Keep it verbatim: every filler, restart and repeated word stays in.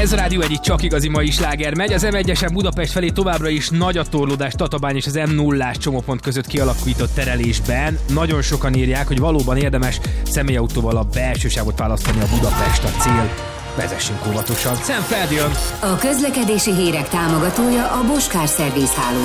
Ez a Rádió egyik csak igazi mai sláger megy. Az em egyesen Budapest felé továbbra is nagy a torlódás Tatabány és az em nullás csomópont között kialakított terelésben. Nagyon sokan írják, hogy valóban érdemes személyautóval a belső sávot választani, a Budapest a cél. Vezessünk óvatosan. Sam Feld jön. A közlekedési hírek támogatója a Bosch Car Service hálózat.